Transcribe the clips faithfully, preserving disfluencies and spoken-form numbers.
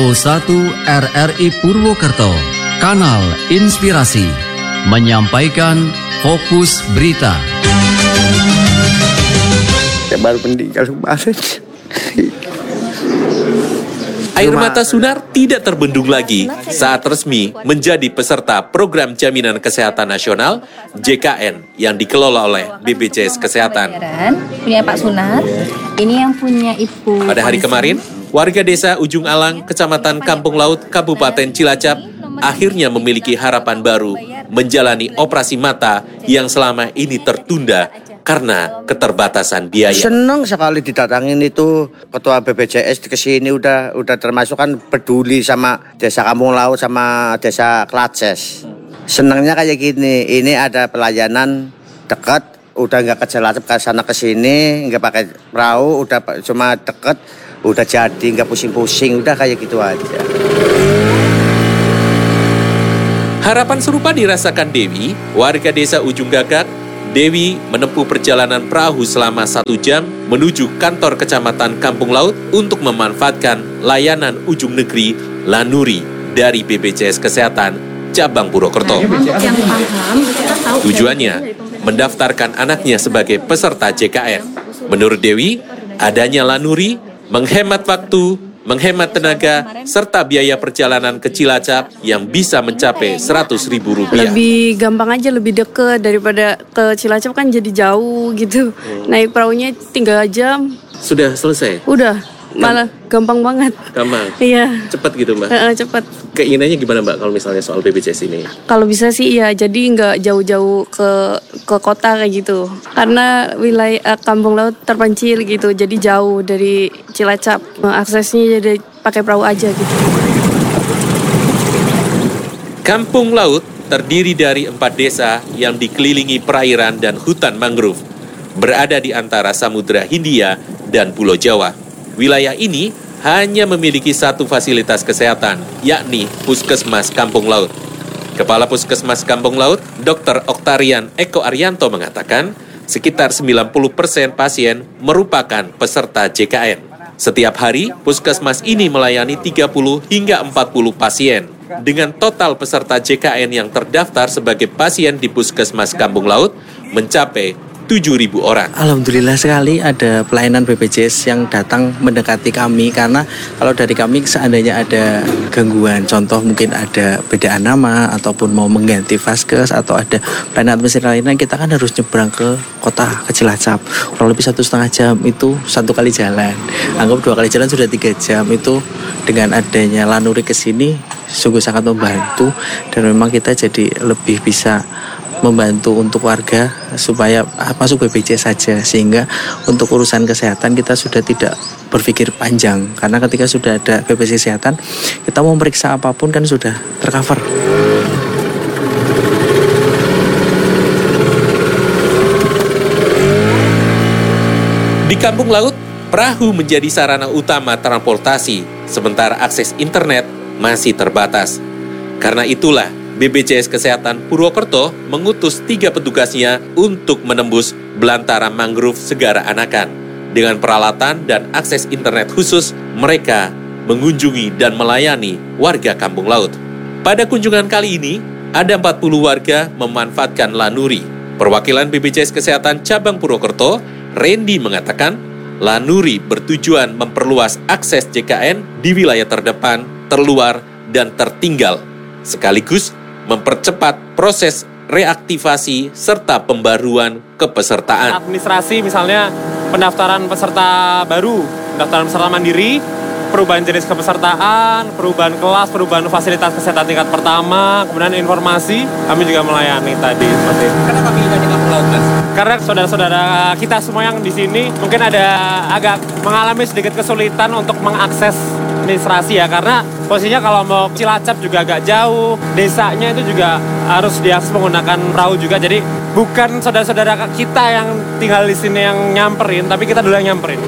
Pro satu R R I Purwokerto, Kanal Inspirasi, menyampaikan Fokus Berita. Saya baru meninggal kemarin. Air mata Sunar tidak terbendung lagi saat resmi menjadi peserta Program Jaminan Kesehatan Nasional J K N yang dikelola oleh B P J S Kesehatan. Punya Pak Sunar, ini yang punya Ibu. Pada hari kemarin, warga desa Ujung Alang, Kecamatan Kampung Laut, Kabupaten Cilacap, akhirnya memiliki harapan baru menjalani operasi mata yang selama ini tertunda karena keterbatasan biaya. Senang sekali didatangin itu ketua B P J S ke sini, udah udah termasuk kan peduli sama desa Kampung Laut sama desa Klaces. Senangnya kayak gini, ini ada pelayanan dekat, udah nggak ke Cilacap ke sana ke sini, nggak pakai perahu, udah cuma dekat, udah jadi nggak pusing-pusing, udah kayak gitu aja. Harapan serupa dirasakan Dewi, warga desa Ujung Gagak. Dewi menempuh perjalanan perahu selama satu jam menuju kantor Kecamatan Kampung Laut untuk memanfaatkan layanan ujung negeri Lanuri dari B P J S Kesehatan Cabang Purwokerto. Tujuannya mendaftarkan anaknya sebagai peserta J K N. Menurut Dewi, adanya Lanuri menghemat waktu, menghemat tenaga, serta biaya perjalanan ke Cilacap yang bisa mencapai seratus ribu rupiah. Lebih gampang aja, lebih deket daripada ke Cilacap kan jadi jauh gitu. Hmm. Naik perahunya tiga jam. Sudah selesai? Udah, malah gampang banget. Gampang? Iya. Cepat gitu Mbak? Uh, cepat. Keinginannya gimana Mbak kalau misalnya soal B P J S ini? Kalau bisa sih ya, jadi nggak jauh-jauh ke ke kota kayak gitu. Karena wilayah uh, Kampung Laut terpencil gitu, jadi jauh dari Cilacap. Uh, aksesnya jadi pakai perahu aja gitu. Kampung Laut terdiri dari empat desa yang dikelilingi perairan dan hutan mangrove, berada di antara Samudra Hindia dan Pulau Jawa. Wilayah ini hanya memiliki satu fasilitas kesehatan, yakni Puskesmas Kampung Laut. Kepala Puskesmas Kampung Laut, Dokter Oktarian Eko Arianto mengatakan, sekitar sembilan puluh persen pasien merupakan peserta J K N. Setiap hari, Puskesmas ini melayani tiga puluh hingga empat puluh pasien. Dengan total peserta J K N yang terdaftar sebagai pasien di Puskesmas Kampung Laut mencapai tujuh ribu orang. Alhamdulillah sekali ada pelayanan B P J S yang datang mendekati kami, karena kalau dari kami seandainya ada gangguan, contoh mungkin ada bedaan nama ataupun mau mengganti vaskes atau ada pelayanan administrasi lainnya, kita kan harus nyebrang ke kota, ke Cilacap. Kurang lebih satu setengah jam itu satu kali jalan. Anggap dua kali jalan sudah tiga jam. Itu dengan adanya Lanuri ke sini sungguh sangat membantu, dan memang kita jadi lebih bisa membantu untuk warga supaya masuk B P J S saja, sehingga untuk urusan kesehatan kita sudah tidak berpikir panjang, karena ketika sudah ada B P J S Kesehatan kita mau meriksa apapun kan sudah tercover. Di Kampung Laut, perahu menjadi sarana utama transportasi, sementara akses internet masih terbatas. Karena itulah B P J S Kesehatan Purwokerto mengutus tiga petugasnya untuk menembus belantara mangrove Segara Anakan. Dengan peralatan dan akses internet khusus, mereka mengunjungi dan melayani warga Kampung Laut. Pada kunjungan kali ini, ada empat puluh warga memanfaatkan Lanuri. Perwakilan B P J S Kesehatan Cabang Purwokerto, Randy, mengatakan Lanuri bertujuan memperluas akses J K N di wilayah terdepan, terluar, dan tertinggal, sekaligus mempercepat proses reaktivasi serta pembaruan kepesertaan. Administrasi misalnya pendaftaran peserta baru, pendaftaran peserta mandiri, perubahan jenis kepesertaan, perubahan kelas, perubahan fasilitas kesehatan tingkat pertama, kemudian informasi, kami juga melayani tadi seperti itu. Kenapa pilihnya Kampung Laut, Mas? Karena saudara-saudara kita semua yang di sini mungkin ada agak mengalami sedikit kesulitan untuk mengakses administrasi ya, karena posisinya kalau mau Cilacap juga agak jauh, desanya itu juga harus diakses menggunakan perahu juga, jadi bukan saudara-saudara kita yang tinggal di sini yang nyamperin, tapi kita dulu yang nyamperin.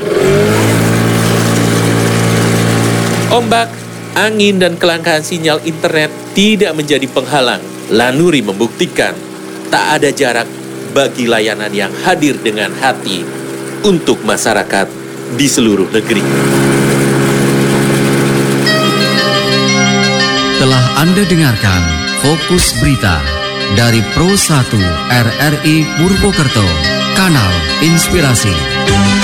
Ombak, angin, dan kelangkaan sinyal internet tidak menjadi penghalang. Lanuri membuktikan tak ada jarak bagi layanan yang hadir dengan hati untuk masyarakat di seluruh negeri. Telah Anda dengarkan Fokus Berita dari Pro satu R R I Purwokerto, Kanal Inspirasi.